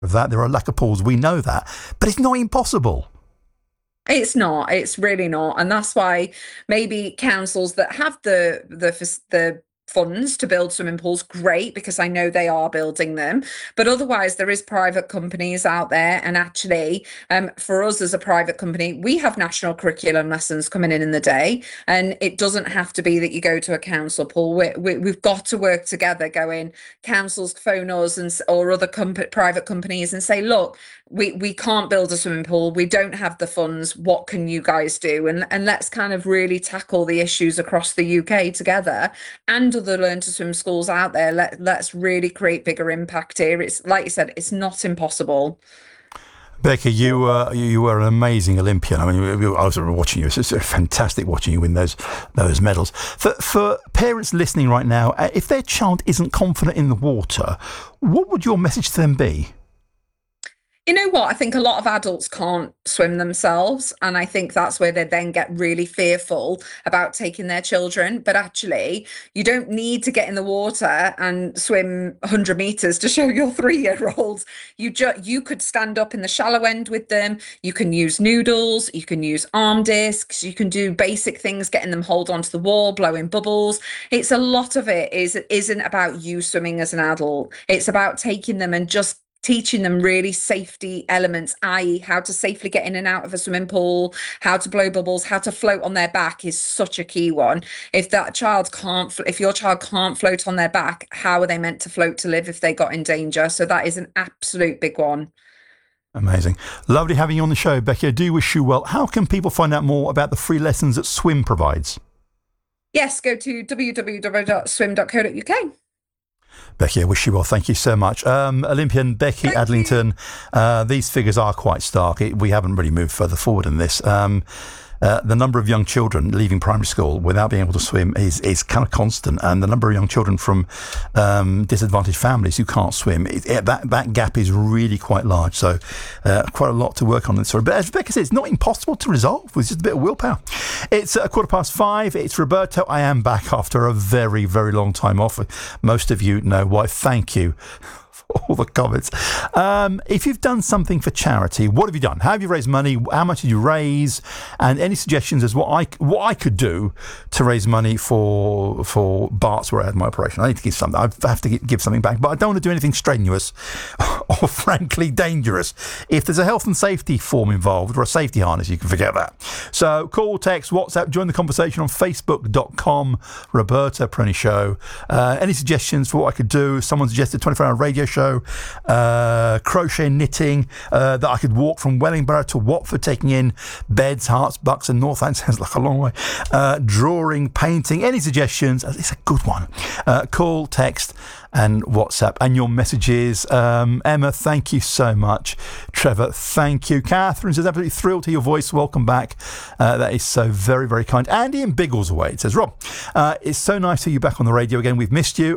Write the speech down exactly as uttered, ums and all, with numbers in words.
of that. There are a lack of pools. We know that. But it's not impossible. It's not. It's really not. And that's why maybe councils that have the the the funds to build swimming pools, great, because I know they are building them. But otherwise, there is private companies out there. And actually, um, for us as a private company, we have national curriculum lessons coming in in the day. And it doesn't have to be that you go to a council pool. We, we, we've got to work together, going, councils phone us and or other comp- private companies and say, look, we, we can't build a swimming pool. We don't have the funds. What can you guys do? And, and let's kind of really tackle the issues across the U K together, and other learn to swim schools out there. Let, let's really create bigger impact here. It's like you said, it's not impossible. Becky, you were you were an amazing Olympian. I mean, I was watching you. It's just fantastic watching you win those those medals. For for parents listening right now, if their child isn't confident in the water, what would your message to them be? You know what? I think a lot of adults can't swim themselves. And I think that's where they then get really fearful about taking their children. But actually, you don't need to get in the water and swim one hundred meters to show your three-year-olds. You ju- you could stand up in the shallow end with them. You can use noodles. You can use arm discs. You can do basic things, getting them hold onto the wall, blowing bubbles. It's a lot of it is, isn't about you swimming as an adult. It's about taking them and just teaching them really safety elements, that is how to safely get in and out of a swimming pool, how to blow bubbles, how to float on their back is such a key one. If that child can't, if your child can't float on their back, how are they meant to float to live if they got in danger? So that is an absolute big one. Amazing. Lovely having you on the show, Becky. I do wish you well. How can people find out more about the free lessons that Swim provides? Yes, go to w w w dot swim dot co dot u k. Becky, I wish you well. Thank you so much. Um, Olympian Becky Thank Adlington, uh, these figures are quite stark. It, we haven't really moved further forward in this. Um, uh, the number of young children leaving primary school without being able to swim is, is kind of constant. And the number of young children from um, disadvantaged families who can't swim, it, it, that, that gap is really quite large. So uh, quite a lot to work on. But as Rebecca said, it's not impossible to resolve with just a bit of willpower. It's a quarter past five. It's Roberto. I am back after a very, very long time off. Most of you know why. Thank you for all the comments. Um, if you've done something for charity, what have you done? How have you raised money? How much did you raise? And any suggestions as what I what I could do to raise money for for Bart's where I had my operation? I need to give something. I have to give something back, but I don't want to do anything strenuous or frankly dangerous. If there's a health and safety form involved or a safety harness, you can forget that. So call, text, WhatsApp, join the conversation on facebook dot com, Roberta Prenny Show. Uh, any suggestions for what I could do? Someone suggested twenty-four hour radio show, uh, crochet knitting, uh, that I could walk from Wellingborough to Watford, taking in beds, hearts, bucks and Northants. Sounds like a long way. Uh, drawing, painting, any suggestions? It's a good one. Uh, call, text and WhatsApp and your messages. Um, Emma, thank you so much. Trevor, thank you. Catherine says, absolutely thrilled to hear your voice. Welcome back. Uh, that is so very, very kind. Andy in Biggleswade says, Rob, uh, it's so nice to hear you back on the radio again. We've missed you.